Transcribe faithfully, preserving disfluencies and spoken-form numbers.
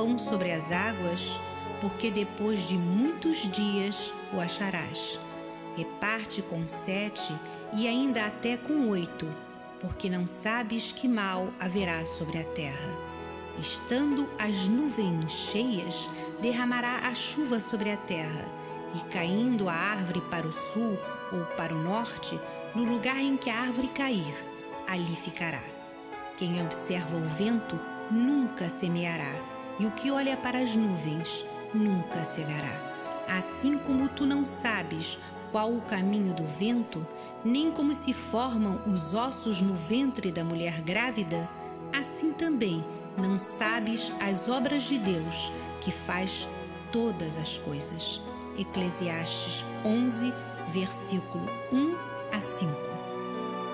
pão sobre as águas, porque depois de muitos dias o acharás. Reparte com sete e ainda até com oito, porque não sabes que mal haverá sobre a terra. Estando as nuvens cheias, derramará a chuva sobre a terra, e caindo a árvore para o sul ou para o norte, no lugar em que a árvore cair, ali ficará. Quem observa o vento nunca semeará, e o que olha para as nuvens nunca cegará. Assim como tu não sabes qual o caminho do vento, nem como se formam os ossos no ventre da mulher grávida, assim também não sabes as obras de Deus, que faz todas as coisas. Eclesiastes onze, versículo um a cinco.